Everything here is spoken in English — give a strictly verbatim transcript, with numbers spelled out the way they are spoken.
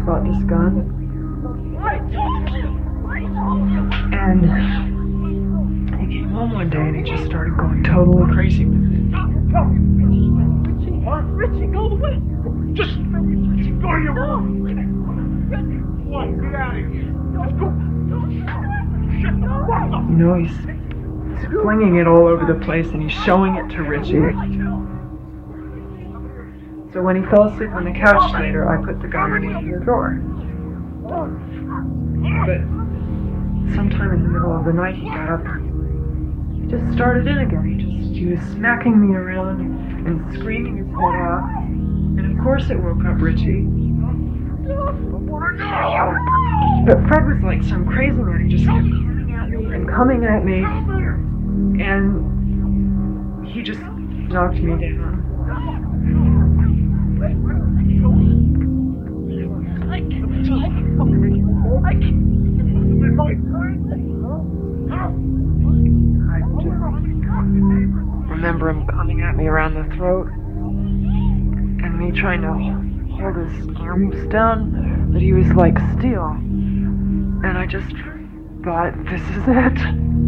bought this gun. And he came home one day and he just started going totally crazy with it. Richie, Richie, go away. Just Richie, go to your room. What? Get out of here. Let's go. Shut the fuck up. You know, he's, he's flinging it all over the place and he's showing it to Richie. So when he fell asleep on the couch later, I put the gun in the drawer. But sometime in the middle of the night, he got up. He just started in again. He just he was smacking me around and screaming his head off. And of course, it woke up Richie. But Fred was like some crazy man. He just kept coming at me and coming at me, and he just knocked me down. I can't. I can't. I just remember him coming at me around the throat and me trying to hold his arms down, but he was like steel. And I just thought, this is it.